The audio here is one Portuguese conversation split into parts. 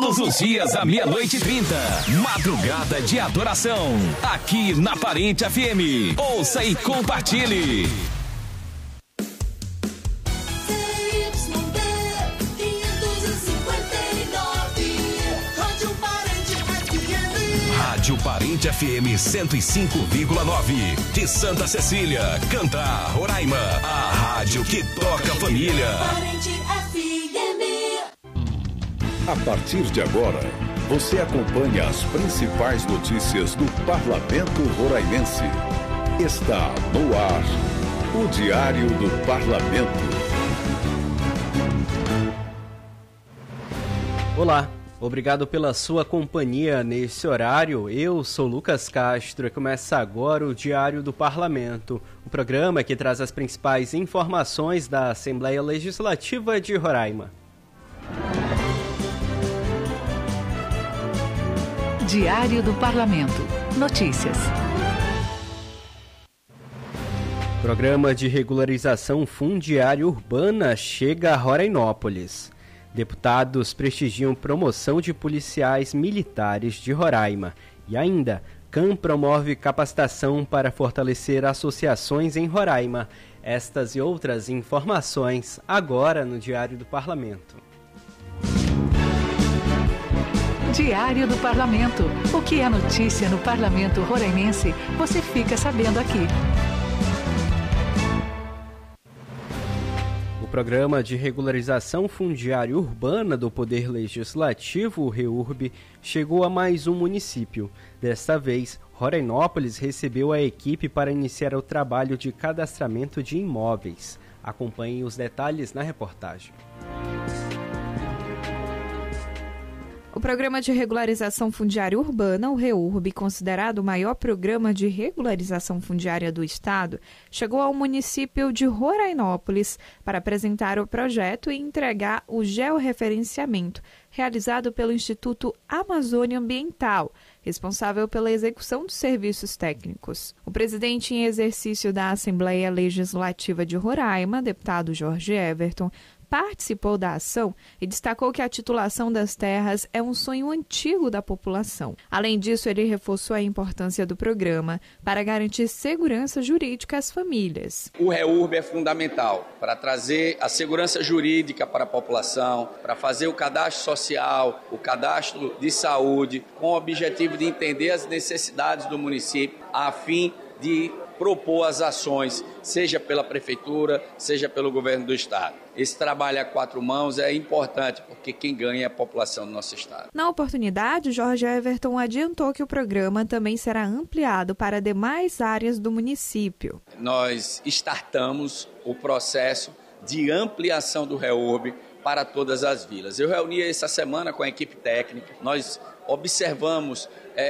Todos os dias à 00:30. Madrugada de adoração. Aqui na Parente FM. Ouça e compartilhe. Rádio Parente FM 105,9 de Santa Cecília, Cantar, Roraima, a rádio que toca a família. Parente FM. A partir de agora, você acompanha as principais notícias do Parlamento Roraimense. Está no ar, o Diário do Parlamento. Olá. Obrigado pela sua companhia nesse horário. Eu sou Lucas Castro e começa agora o Diário do Parlamento, o programa que traz as principais informações da Assembleia Legislativa de Roraima. Diário do Parlamento. Notícias. Programa de regularização fundiária urbana chega a Rorainópolis. Deputados prestigiam promoção de policiais militares de Roraima. E ainda, CAM promove capacitação para fortalecer associações em Roraima. Estas e outras informações agora no Diário do Parlamento. Diário do Parlamento. O que é notícia no Parlamento Roraimense, você fica sabendo aqui. O Programa de Regularização Fundiária Urbana do Poder Legislativo, o REURB, chegou a mais um município. Desta vez, Rorainópolis recebeu a equipe para iniciar o trabalho de cadastramento de imóveis. Acompanhe os detalhes na reportagem. O Programa de Regularização Fundiária Urbana, o REURB, considerado o maior programa de regularização fundiária do Estado, chegou ao município de Rorainópolis para apresentar o projeto e entregar o georreferenciamento, realizado pelo Instituto Amazônia Ambiental, responsável pela execução dos serviços técnicos. O presidente em exercício da Assembleia Legislativa de Roraima, deputado Jorge Everton, participou da ação e destacou que a titulação das terras é um sonho antigo da população. Além disso, ele reforçou a importância do programa para garantir segurança jurídica às famílias. O REURB é fundamental para trazer a segurança jurídica para a população, para fazer o cadastro social, o cadastro de saúde, com o objetivo de entender as necessidades do município, a fim de propor as ações, seja pela prefeitura, seja pelo governo do estado. Esse trabalho a quatro mãos é importante, porque quem ganha é a população do nosso estado. Na oportunidade, Jorge Everton adiantou que o programa também será ampliado para demais áreas do município. Nós startamos o processo de ampliação do REURB para todas as vilas. Eu reuni essa semana com a equipe técnica, nós observamos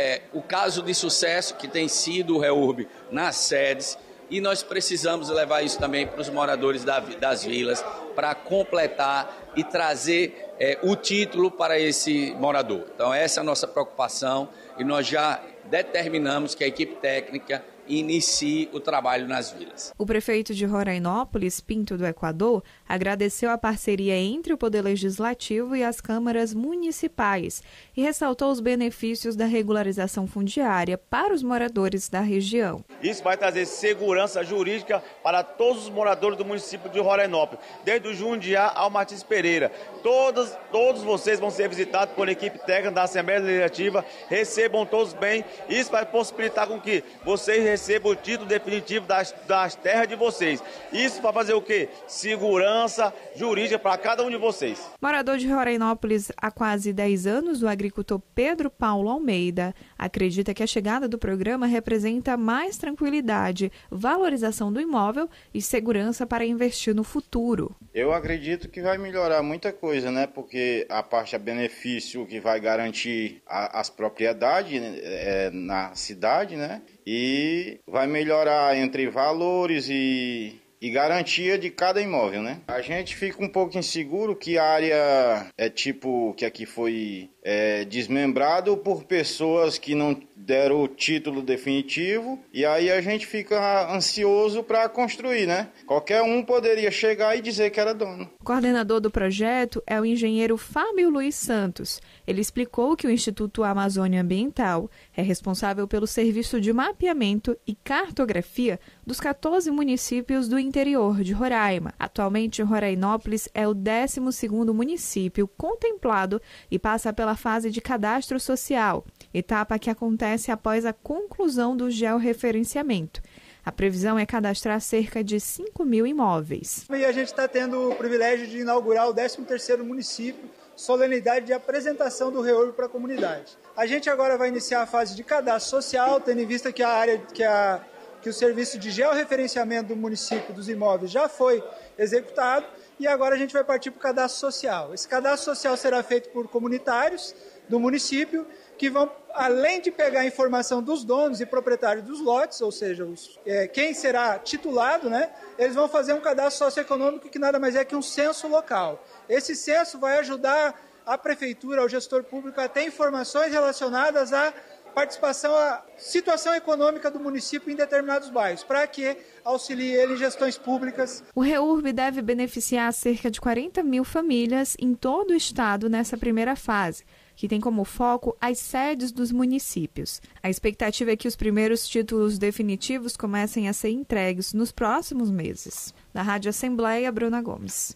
o caso de sucesso que tem sido o REURB nas sedes e nós precisamos levar isso também para os moradores das vilas para completar e trazer o título para esse morador. Então essa é a nossa preocupação e nós já determinamos que a equipe técnica inicie o trabalho nas vilas. O prefeito de Rorainópolis, Pinto do Equador, agradeceu a parceria entre o Poder Legislativo e as câmaras municipais e ressaltou os benefícios da regularização fundiária para os moradores da região. Isso vai trazer segurança jurídica para todos os moradores do município de Rorainópolis, desde o Jundiá ao Martins Pereira. Todos vocês vão ser visitados por equipe técnica da Assembleia Legislativa, recebam todos bem. Isso vai possibilitar com que vocês recebam o título definitivo das terras de vocês. Isso vai fazer o quê? Segurança jurídica para cada um de vocês. Morador de Rorainópolis há quase 10 anos, o agricultor Pedro Paulo Almeida acredita que a chegada do programa representa mais tranquilidade, valorização do imóvel e segurança para investir no futuro. Eu acredito que vai melhorar muita coisa, né? Porque a parte a benefício que vai garantir as propriedades na cidade, né? E vai melhorar entre valores e e garantia de cada imóvel, né? A gente fica um pouco inseguro que a área que aqui foi desmembrado por pessoas que não deram o título definitivo, e aí a gente fica ansioso para construir, né? Qualquer um poderia chegar e dizer que era dono. O coordenador do projeto é o engenheiro Fábio Luiz Santos. Ele explicou que o Instituto Amazônia Ambiental é responsável pelo serviço de mapeamento e cartografia dos 14 municípios do interior de Roraima. Atualmente, Rorainópolis é o 12º município contemplado e passa pela fase de cadastro social, etapa que acontece após a conclusão do georreferenciamento. A previsão é cadastrar cerca de 5.000 imóveis. E a gente está tendo o privilégio de inaugurar o 13º município, solenidade de apresentação do REURB para a comunidade. A gente agora vai iniciar a fase de cadastro social, tendo em vista que que o serviço de georreferenciamento do município dos imóveis já foi executado, e agora a gente vai partir para o cadastro social. Esse cadastro social será feito por comunitários do município, que vão, além de pegar a informação dos donos e proprietários dos lotes, ou seja, quem será titulado, né, eles vão fazer um cadastro socioeconômico que nada mais é que um censo local. Esse censo vai ajudar a prefeitura, ao gestor público, a ter informações relacionadas à participação, à situação econômica do município em determinados bairros, para que auxilie ele em gestões públicas. O REURB deve beneficiar cerca de 40.000 famílias em todo o estado nessa primeira fase, que tem como foco as sedes dos municípios. A expectativa é que os primeiros títulos definitivos comecem a ser entregues nos próximos meses. Da Rádio Assembleia, Bruna Gomes.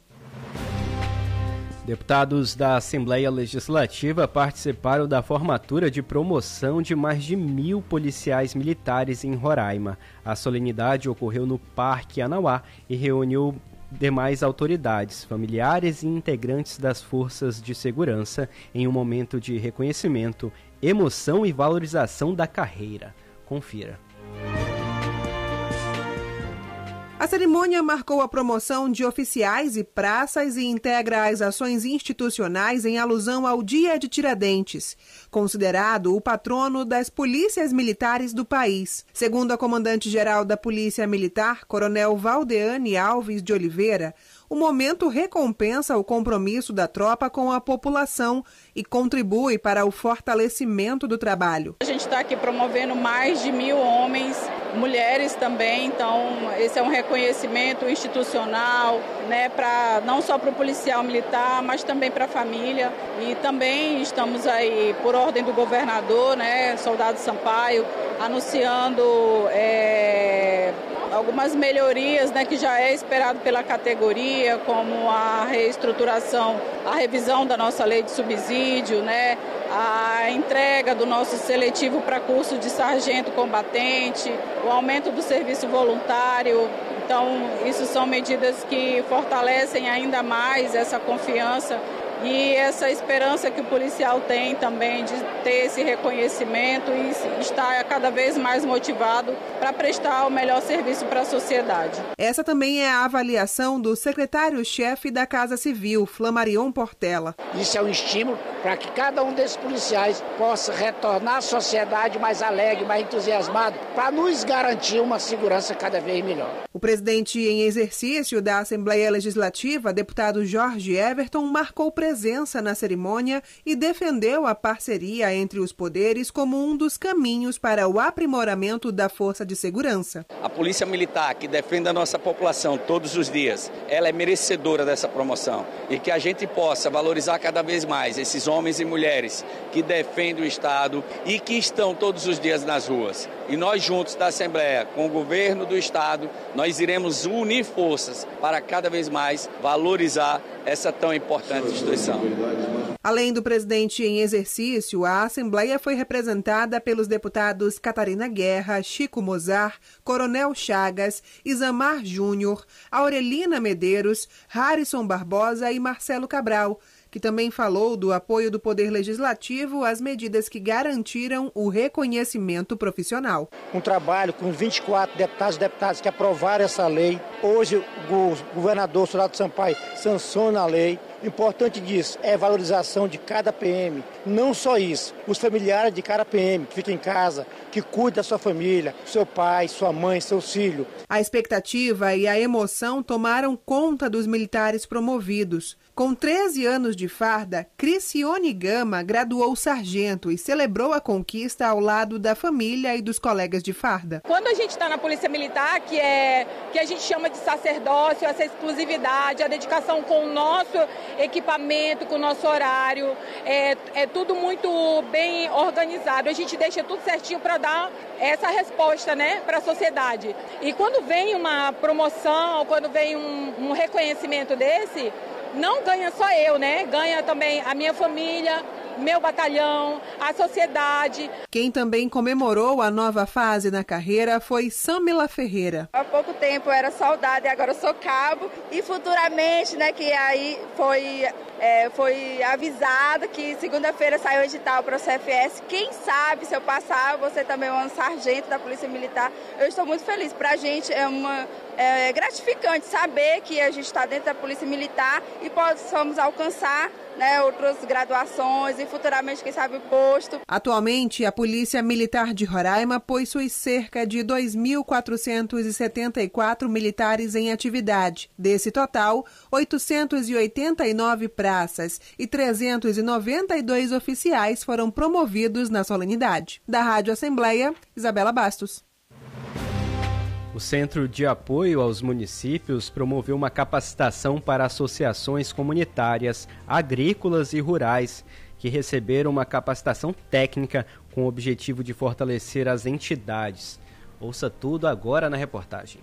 Deputados da Assembleia Legislativa participaram da formatura de promoção de mais de 1.000 policiais militares em Roraima. A solenidade ocorreu no Parque Anauá e reuniu demais autoridades, familiares e integrantes das forças de segurança em um momento de reconhecimento, emoção e valorização da carreira. Confira. A cerimônia marcou a promoção de oficiais e praças e integra as ações institucionais em alusão ao Dia de Tiradentes, considerado o patrono das polícias militares do país. Segundo a comandante-geral da Polícia Militar, Coronel Valdeane Alves de Oliveira, o momento recompensa o compromisso da tropa com a população e contribui para o fortalecimento do trabalho. A gente está aqui promovendo mais de 1.000 homens, mulheres também, então esse é um reconhecimento institucional, né, não só para o policial militar, mas também para a família. E também estamos aí, por ordem do governador, né, Soldado Sampaio, anunciando algumas melhorias, né, que já é esperado pela categoria, como a reestruturação, a revisão da nossa lei de subsídio, né, a entrega do nosso seletivo para curso de sargento combatente, o aumento do serviço voluntário. Então, isso são medidas que fortalecem ainda mais essa confiança e essa esperança que o policial tem também de ter esse reconhecimento e estar cada vez mais motivado para prestar o melhor serviço para a sociedade. Essa também é a avaliação do secretário-chefe da Casa Civil, Flamarion Portela. Isso é um estímulo para que cada um desses policiais possa retornar à sociedade mais alegre, mais entusiasmado, para nos garantir uma segurança cada vez melhor. O presidente em exercício da Assembleia Legislativa, deputado Jorge Everton, marcou presença na cerimônia e defendeu a parceria entre os poderes como um dos caminhos para o aprimoramento da força de segurança. A Polícia Militar, que defende a nossa população todos os dias, ela é merecedora dessa promoção e que a gente possa valorizar cada vez mais esses homens e mulheres que defendem o Estado e que estão todos os dias nas ruas. E nós juntos da Assembleia, com o governo do Estado, nós iremos unir forças para cada vez mais valorizar essa tão importante instituição. Além do presidente em exercício, a Assembleia foi representada pelos deputados Catarina Guerra, Chico Mozart, Coronel Chagas, Isamar Júnior, Aurelina Medeiros, Harrison Barbosa e Marcelo Cabral, que também falou do apoio do Poder Legislativo às medidas que garantiram o reconhecimento profissional. Um trabalho com 24 deputados que aprovaram essa lei. Hoje o governador Soldado Sampaio sanciona a lei. O importante disso é a valorização de cada PM. Não só isso, os familiares de cada PM que fica em casa, que cuida da sua família, seu pai, sua mãe, seu filho. A expectativa e a emoção tomaram conta dos militares promovidos. Com 13 anos de farda, Cricione Gama graduou sargento e celebrou a conquista ao lado da família e dos colegas de farda. Quando a gente está na Polícia Militar, que a gente chama de sacerdócio, essa exclusividade, a dedicação com o nosso equipamento, com o nosso horário, é tudo muito bem organizado. A gente deixa tudo certinho para dar essa resposta, né, para a sociedade. E quando vem uma promoção, quando vem um reconhecimento desse, não ganha só eu, né? Ganha também a minha família, meu batalhão, a sociedade. Quem também comemorou a nova fase na carreira foi Samila Ferreira. Há pouco tempo eu era soldado e agora eu sou cabo. E futuramente, né, que aí foi avisado que segunda-feira saiu o edital para o CFS. Quem sabe, se eu passar, você também é um sargento da Polícia Militar. Eu estou muito feliz. Para a gente é gratificante saber que a gente está dentro da Polícia Militar e possamos alcançar, né, outras graduações e futuramente, quem sabe, posto. Atualmente, a Polícia Militar de Roraima possui cerca de 2.474 militares em atividade. Desse total, 889 praças e 392 oficiais foram promovidos na solenidade. Da Rádio Assembleia, Isabela Bastos. O Centro de Apoio aos Municípios promoveu uma capacitação para associações comunitárias, agrícolas e rurais, que receberam uma capacitação técnica com o objetivo de fortalecer as entidades. Ouça tudo agora na reportagem.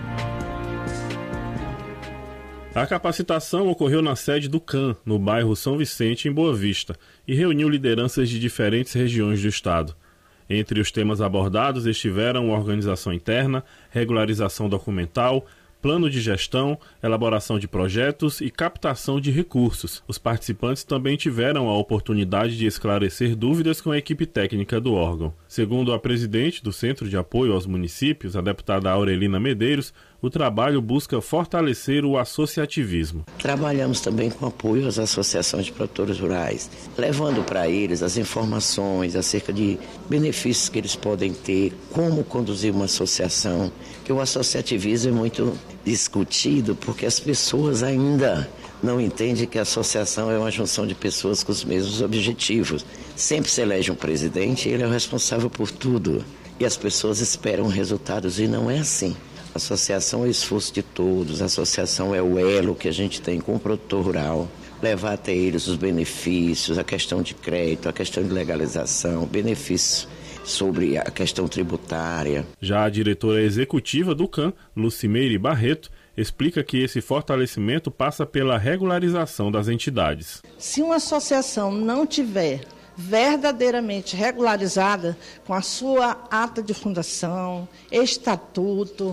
A capacitação ocorreu na sede do CAN, no bairro São Vicente, em Boa Vista, e reuniu lideranças de diferentes regiões do estado. Entre os temas abordados estiveram organização interna, regularização documental, plano de gestão, elaboração de projetos e captação de recursos. Os participantes também tiveram a oportunidade de esclarecer dúvidas com a equipe técnica do órgão. Segundo a presidente do Centro de Apoio aos Municípios, a deputada Aurelina Medeiros, o trabalho busca fortalecer o associativismo. Trabalhamos também com apoio às associações de produtores rurais, levando para eles as informações acerca de benefícios que eles podem ter, como conduzir uma associação, que o associativismo é muito discutido porque as pessoas ainda não entendem que a associação é uma junção de pessoas com os mesmos objetivos. Sempre se elege um presidente e ele é o responsável por tudo. E as pessoas esperam resultados e não é assim. A associação é o esforço de todos, a associação é o elo que a gente tem com o produtor rural, levar até eles os benefícios, a questão de crédito, a questão de legalização, benefícios sobre a questão tributária. Já a diretora executiva do CAN, Lucimeire Barreto, explica que esse fortalecimento passa pela regularização das entidades. Se uma associação não tiver verdadeiramente regularizada com a sua ata de fundação, estatuto,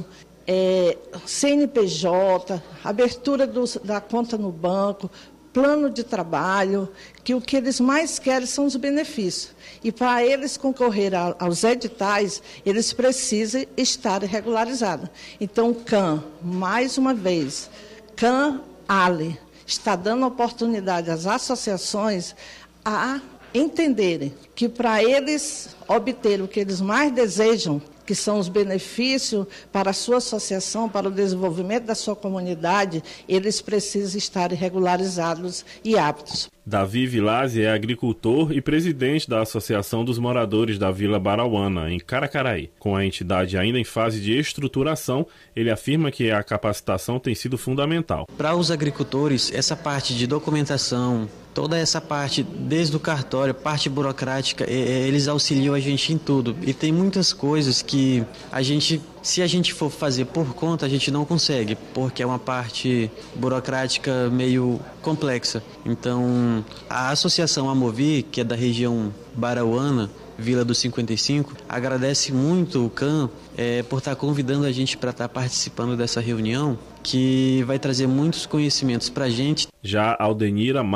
CNPJ, abertura da conta no banco, plano de trabalho, que o que eles mais querem são os benefícios. E para eles concorrer aos editais, eles precisam estar regularizados. Então, o CAN, mais uma vez, CAN-ALE, está dando oportunidade às associações a entenderem que para eles obter o que eles mais desejam, que são os benefícios para a sua associação, para o desenvolvimento da sua comunidade, eles precisam estar regularizados e aptos. Davi Vilazzi é agricultor e presidente da Associação dos Moradores da Vila Barauana, em Caracaraí. Com a entidade ainda em fase de estruturação, ele afirma que a capacitação tem sido fundamental. Para os agricultores, essa parte de documentação, toda essa parte, desde o cartório, parte burocrática, eles auxiliam a gente em tudo. E tem muitas coisas que se a gente for fazer por conta, a gente não consegue, porque é uma parte burocrática meio complexa. Então, a Associação Amovi, que é da região Barauana, Vila dos 55, agradece muito o CAN por estar convidando a gente para estar participando dessa reunião, que vai trazer muitos conhecimentos para a gente. Já Aldenira Maia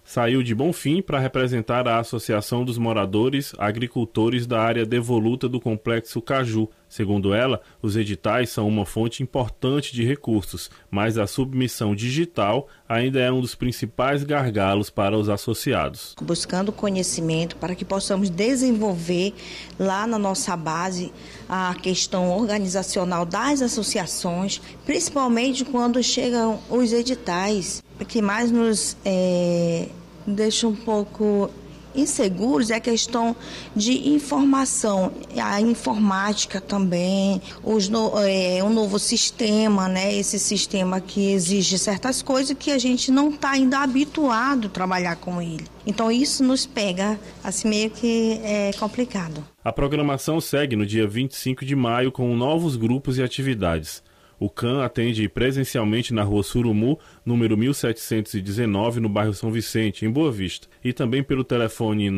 saiu de Bonfim para representar a Associação dos Moradores Agricultores da área devoluta do Complexo Caju. Segundo ela, os editais são uma fonte importante de recursos, mas a submissão digital ainda é um dos principais gargalos para os associados. Buscando conhecimento para que possamos desenvolver lá na nossa base a questão organizacional das associações, principalmente quando chegam os editais. O que mais nos deixa um pouco inseguros é a questão de informação, a informática também, um novo sistema, né? Esse sistema que exige certas coisas que a gente não está ainda habituado a trabalhar com ele. Então isso nos pega, assim, meio que é complicado. A programação segue no dia 25 de maio com novos grupos e atividades. O CAN atende presencialmente na Rua Surumu, número 1719, no bairro São Vicente, em Boa Vista, e também pelo telefone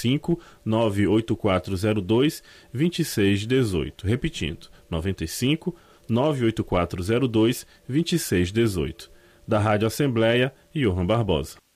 95-98402-2618. Repetindo, 95-98402-2618. Da Rádio Assembleia, Johan Barbosa.